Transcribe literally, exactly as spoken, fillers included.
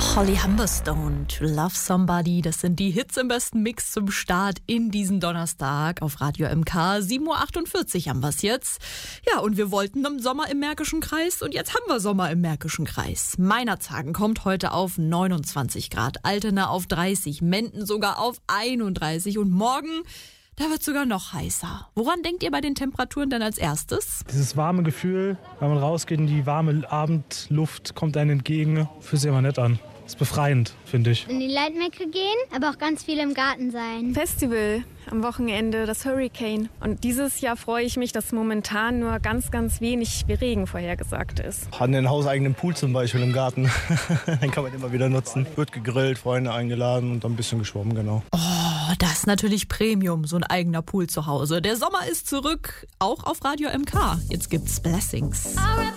Holly Humberstone, To Love Somebody, das sind die Hits im besten Mix zum Start in diesen Donnerstag auf Radio M K. sieben Uhr achtundvierzig haben wir es jetzt. Ja, und wir wollten im Sommer im Märkischen Kreis und jetzt haben wir Sommer im Märkischen Kreis. Meinerzhagen kommt heute auf neunundzwanzig Grad, Altena auf dreißig, Menden sogar auf einunddreißig und morgen, da wird sogar noch heißer. Woran denkt ihr bei den Temperaturen denn als erstes? Dieses warme Gefühl, wenn man rausgeht und die warme Abendluft kommt einem entgegen, fühlt sich immer nett an. Ist befreiend, finde ich. In die Leitmecke gehen, aber auch ganz viel im Garten sein. Festival am Wochenende, das Hurricane. Und dieses Jahr freue ich mich, dass momentan nur ganz, ganz wenig Regen vorhergesagt ist. Hatten einen hauseigenen Pool zum Beispiel im Garten. Den kann man immer wieder nutzen. Wird gegrillt, Freunde eingeladen und dann ein bisschen geschwommen, genau. Oh, das ist natürlich Premium, so ein eigener Pool zu Hause. Der Sommer ist zurück, auch auf Radio M K. Jetzt gibt's Blessings.